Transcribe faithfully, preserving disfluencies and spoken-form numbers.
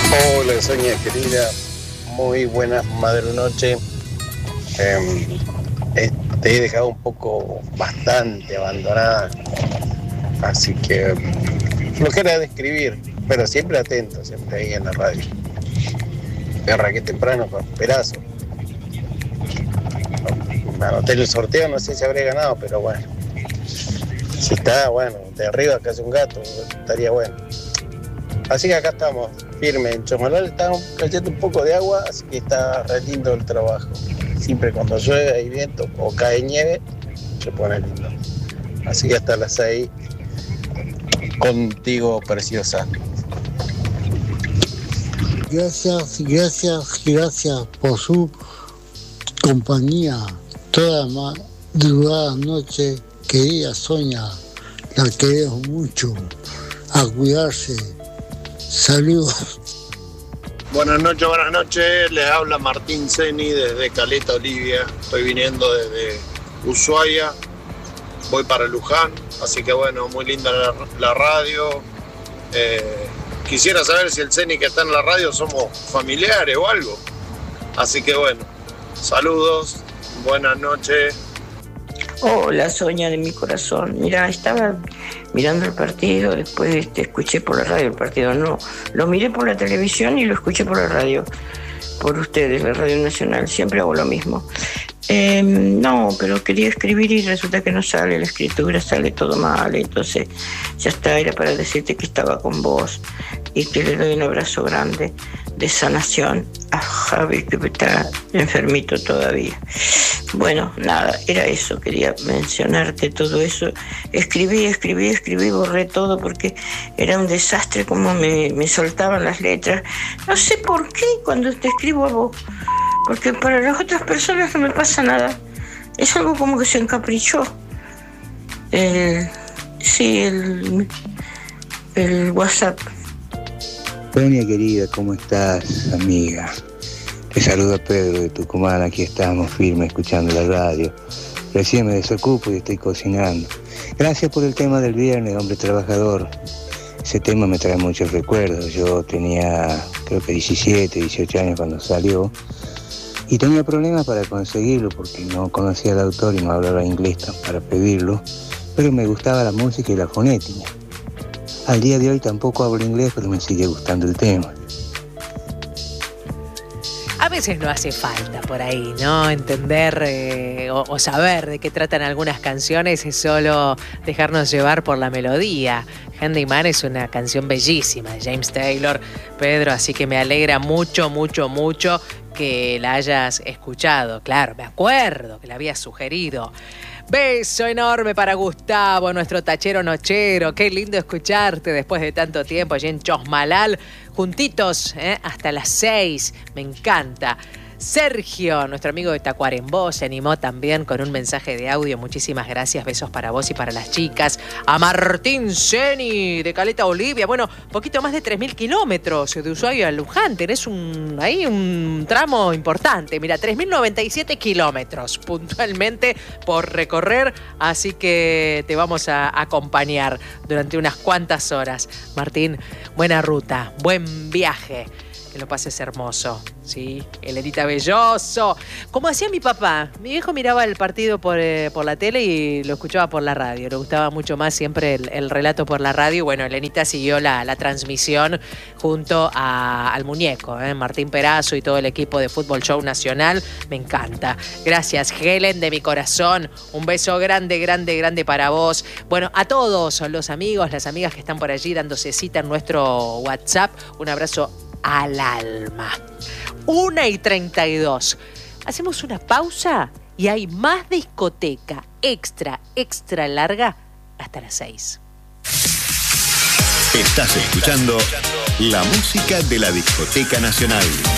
Hola, Sonia querida, muy buenas madrunoche. Eh, eh, te he dejado un poco bastante abandonada, así que mm, flojera de escribir, pero siempre atento, siempre ahí en la radio. Me arranqué temprano con Perazo. Me anoté en el sorteo, no sé si habré ganado, pero bueno. Si está, bueno, de arriba casi un gato, estaría bueno. Así que acá estamos, firme. En Chomalal está cayendo un poco de agua, así que está re lindo el trabajo. Siempre cuando llueve, hay viento o cae nieve, se pone lindo. Así que hasta las seis, contigo, preciosa. Gracias, gracias, gracias por su compañía. Toda madrugada noche, querida Sonia, la queremos mucho. A cuidarse. Saludos. Buenas noches, buenas noches. Les habla Martín Zeni desde Caleta, Olivia. Estoy viniendo desde Ushuaia. Voy para Luján. Así que bueno, muy linda la, la radio. Eh, quisiera saber si el Zeni que está en la radio somos familiares o algo. Así que bueno, saludos. Buenas noches. Hola, Sonia de mi corazón. Mira, estaba mirando el partido, después este, escuché por la radio el partido. No, lo miré por la televisión y lo escuché por la radio. Por ustedes, la Radio Nacional. Siempre hago lo mismo. Eh, no, pero quería escribir y resulta que no sale. La escritura sale todo mal. Entonces, ya está, era para decirte que estaba con vos y que le doy un abrazo grande de sanación a Javi, que está enfermito todavía. Bueno, nada, era eso, quería mencionarte todo eso. Escribí, escribí, escribí, borré todo porque era un desastre como me, me soltaban las letras. No sé por qué cuando te escribo a vos, porque para las otras personas no me pasa nada. Es algo como que se encaprichó. El, sí, el, el WhatsApp. Sonia querida, ¿cómo estás, amiga? Te saluda Pedro de Tucumán, aquí estamos firmes escuchando la radio. Recién me desocupo y estoy cocinando. Gracias por el tema del viernes, hombre trabajador. Ese tema me trae muchos recuerdos. Yo tenía, creo que diecisiete, dieciocho años cuando salió. Y tenía problemas para conseguirlo porque no conocía al autor y no hablaba inglés para pedirlo. Pero me gustaba la música y la fonética. Al día de hoy tampoco hablo inglés, pero me sigue gustando el tema. A veces no hace falta por ahí, ¿no? Entender eh, o, o saber de qué tratan algunas canciones, es solo dejarnos llevar por la melodía. Handyman es una canción bellísima de James Taylor, Pedro, así que me alegra mucho, mucho, mucho que la hayas escuchado. Claro, me acuerdo que la habías sugerido. Beso enorme para Gustavo, nuestro tachero nochero. Qué lindo escucharte después de tanto tiempo allí en Chosmalal. Juntitos, ¿eh? Hasta las seis. Me encanta. Sergio, nuestro amigo de Tacuarembó, se animó también con un mensaje de audio. Muchísimas gracias, besos para vos y para las chicas. A Martín Zeni, de Caleta, Olivia. Bueno, poquito más de tres mil kilómetros de Ushuaia a Luján. Tenés un, ahí un tramo importante. Mira, tres mil noventa y siete kilómetros puntualmente por recorrer. Así que te vamos a acompañar durante unas cuantas horas. Martín, buena ruta, buen viaje. Que lo pases hermoso, ¿sí? Elenita Belloso. Como hacía mi papá. Mi viejo miraba el partido por, eh, por la tele y lo escuchaba por la radio. Le gustaba mucho más siempre el, el relato por la radio. Bueno, Elenita siguió la, la transmisión junto a, al muñeco, ¿eh? Martín Perazo y todo el equipo de Fútbol Show Nacional. Me encanta. Gracias, Helen, de mi corazón. Un beso grande, grande, grande para vos. Bueno, a todos los amigos, las amigas que están por allí dándose cita en nuestro WhatsApp. Un abrazo al alma. Una y treinta y dos. Hacemos una pausa y hay más discoteca extra, extra larga hasta las seis. Estás escuchando la música de la Discoteca Nacional.